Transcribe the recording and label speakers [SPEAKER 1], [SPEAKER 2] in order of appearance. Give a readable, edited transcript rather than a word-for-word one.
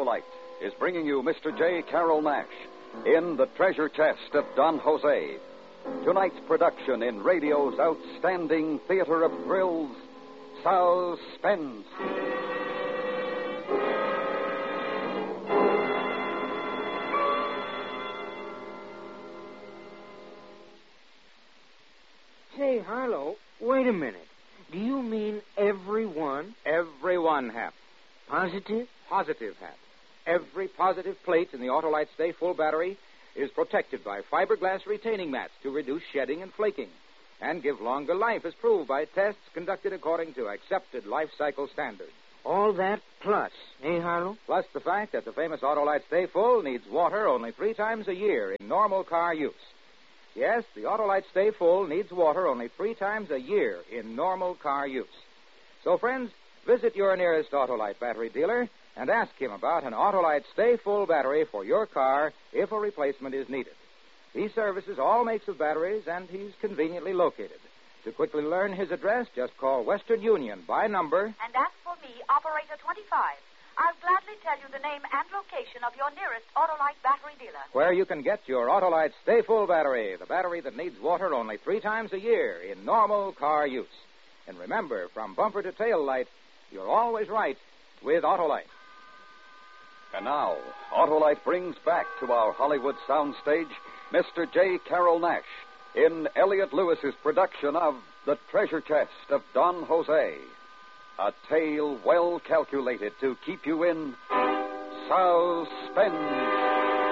[SPEAKER 1] Autolite is bringing you Mr. J. Carrol Naish in The Treasure Chest of Don Jose. Tonight's production in radio's outstanding theater of thrills, Suspense.
[SPEAKER 2] Say, Harlow, wait a minute. Do you mean everyone?
[SPEAKER 3] Everyone, Hap.
[SPEAKER 2] Positive?
[SPEAKER 3] Positive, Hap. Every positive plate in the Autolite Stay Full battery is protected by fiberglass retaining mats to reduce shedding and flaking and give longer life as proved by tests conducted according to accepted life cycle standards.
[SPEAKER 2] All that plus, eh, Harlow?
[SPEAKER 3] Plus the fact that the famous Autolite Stay Full needs water only 3 times a year in normal car use. Yes, the Autolite Stay Full needs water only 3 times a year in normal car use. So, friends, visit your nearest Autolite battery dealer and ask him about an Autolite Stay Full battery for your car if a replacement is needed. He services all makes of batteries, and he's conveniently located. To quickly learn his address, just call Western Union by number.
[SPEAKER 4] And ask for me, Operator 25. I'll gladly tell you the name and location of your nearest Autolite battery dealer.
[SPEAKER 3] Where you can get your Autolite Stay Full battery, the battery that needs water only 3 times a year in normal car use. And remember, from bumper to tail light, you're always right with Autolite.
[SPEAKER 1] And now, Autolite brings back to our Hollywood soundstage Mr. J. Carrol Naish in Elliott Lewis's production of The Treasure Chest of Don Jose. A tale well calculated to keep you in suspense.